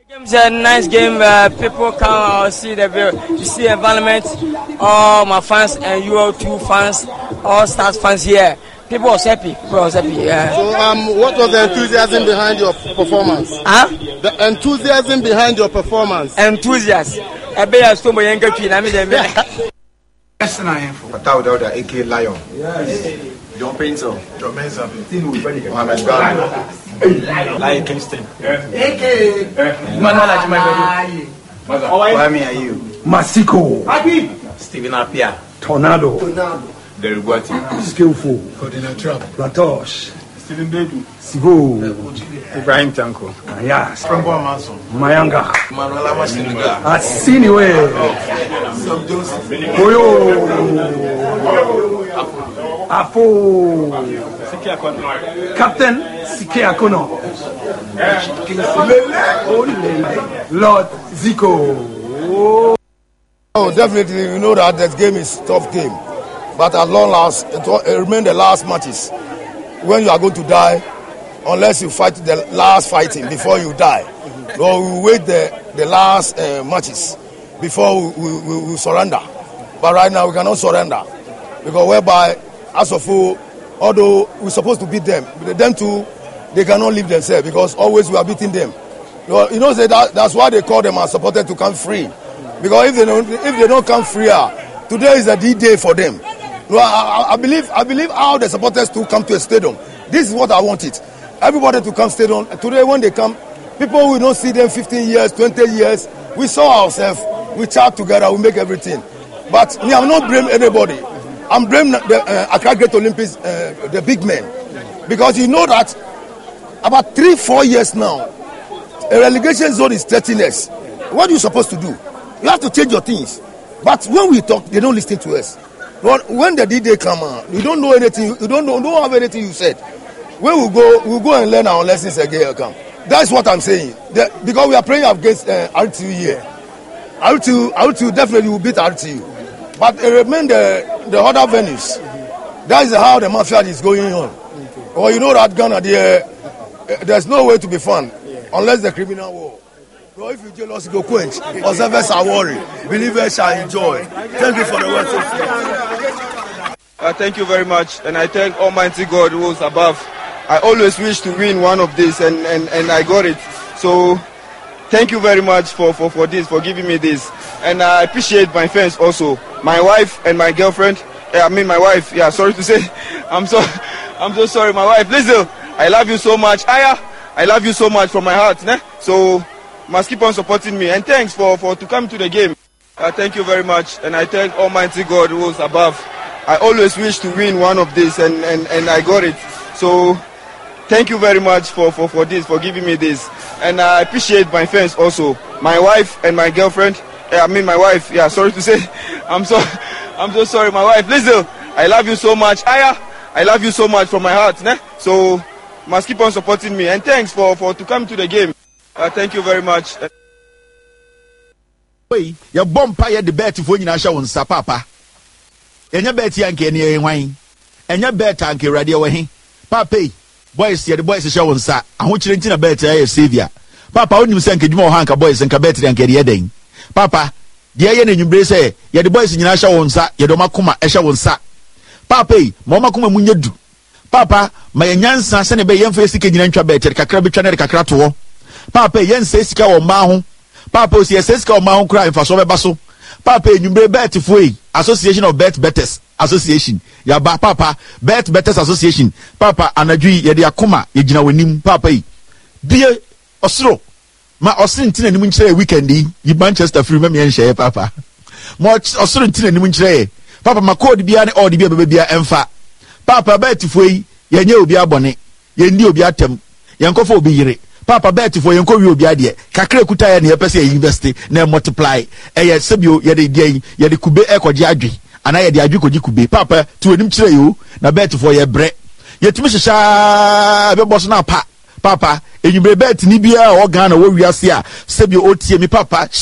It's a nice game. People come see you see environment. All my fans and UO2 fans, all Stars fans here. People was happy. Yeah. So, what was the enthusiasm behind your performance? Huh? The enthusiasm behind your performance. Enthusiasm. I be a stomach younger kid. I mean, Yes, I am for Tauda, AK Lion. John Painter. Mohamed Ghana. Lion Kingston. AK. Why are you? Masiko. Stephen Apia. Tornado. Deriguati. Skillful. Trap. Latosh. Stephen Bedu. Sigo. Ibrahim Tanko. Yes. Franco Manson. Mayanga. Manuela Masiniga. Asiniwe. Koyo. Apo. Captain Sike Akono. Lord Zico. Oh, definitely, you know that this game is a tough game. But at long last, it remains the last matches. When you are going to die, unless you fight the last fighting before you die. So we wait the last matches before we surrender. But right now we cannot surrender. Because whereby, as of who, although we're supposed to beat them too, they cannot leave themselves because always we are beating them. You know, that's why they call them as supporters to come free. Because if they don't come free, today is a D-Day for them. I believe how the supporters to come to a stadium. This is what I want it. Everybody to come stadium. Today when they come, people will not see them 15 years, 20 years. We saw ourselves. We chat together. We make everything. But me, I'm not blame anybody. I'm blame the Accra Great Olympics, the big men. Because you know that about 3-4 years now, a relegation zone is 13 years. What are you supposed to do? You have to change your things. But when we talk, they don't listen to us. When the D-Day come on, you don't know anything. You don't have anything you said. When we'll go and learn our lessons again. That's what I'm saying. Because we are playing against RTU here. RTU definitely will beat RTU. But it remains the other venues. That is how the mafia is going on. Well, you know that Ghana, there's no way to be fun unless the criminal war. So if you jealous, go quench. Observers are worried. Believers shall enjoy. Thank you for the word. Thank you very much. And I thank Almighty God who is above. I always wish to win one of these and I got it. So thank you very much for this, for giving me this. And I appreciate my fans also. My wife and my girlfriend. My wife. Yeah, sorry to say. I'm so sorry. My wife, Lizzie, I love you so much. Aya, I love you so much from my heart. Ne? So must keep on supporting me. And thanks for to come to the game. Thank you very much. And I thank Almighty God who is above. I always wish to win one of these and I got it. So thank you very much for this, for giving me this. And I appreciate my fans also. My wife and my girlfriend. My wife. Yeah, sorry to say. I'm so sorry. My wife, Lizzie, I love you so much. Aya, I love you so much from my heart. Ne? So must keep on supporting me. And thanks for to come to the game. Thank you very much. Your bompa ya the bet for you show on papa. Enya bet yanke ne wan. Enya bet anke radio we papa boys ya the boys show on sa. Ahochire ntina bet ya savior. Papa onim se anke dwuma hanka boys nka bet yanke de den. Papa de ye na nwumbre se ya the boys nyina show on sa, ya do makoma e show on sa. Papa mo makoma munye du. Papa ma yanyansa se ne be yemfa sike nyina ntwa bet kakra betwa ne kakra to. Papa yen se sika wo ma ho. Papa si se sika wo ma ho kra mfa so beba so. Papa enyumbre bet foi Association of Bet Betters Association. Ya ba papa Bet Betters Association. Papa anadwi ye de akoma ye gina wanim papa yi. Die osro ma osro ntina nim nkire weekend yi Manchester free me nhye papa. Mo osro ntina nim nkire papa ma code bia ne order bia bia emfa. Papa bet foi ye nye obi abone ye ndi obi atem ye nkofo obi yire. Papa bet for yenko wi obi ade kakra kuta ya ne yepese invest na multiply eye sebio ye de kube ekoje adwe ana ye de adwe koji kube papa ti onim kire yo na bet for ye bre yetumi hyeha be boss na pa papa enyumre bet ni bia o Ghana wo wiase a sebio otie mi papa